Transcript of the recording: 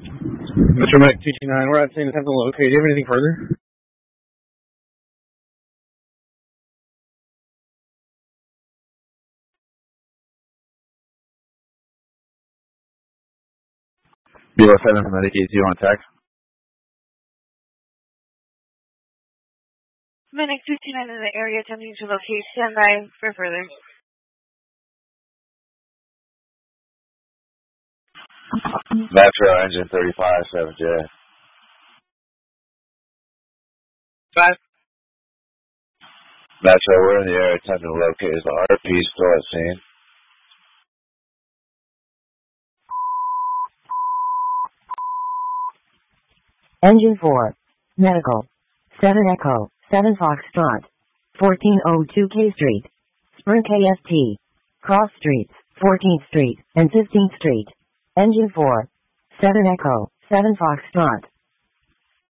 Mr. Medic 229, we're at St. Attempt to locate. Do you have anything further? Below 7 from Medic 82 on attack. Medic 229 in the area attempting to locate. Stand by for further. Metro engine 35, 7J. 5. Metro, we're in the area attempting to locate. Is the RP still at scene? Engine 4. Medical. 7 Echo. 7 Foxtrot. 1402 K Street. Sprint KST. Cross Streets. 14th Street and 15th Street. Engine 4. 7 Echo. 7 Foxtrot.